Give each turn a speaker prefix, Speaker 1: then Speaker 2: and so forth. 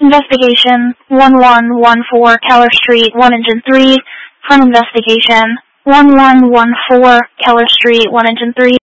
Speaker 1: Investigation 1114 Keller Street, 1 Engine 3. From Investigation 1114 Keller Street, 1 Engine 3.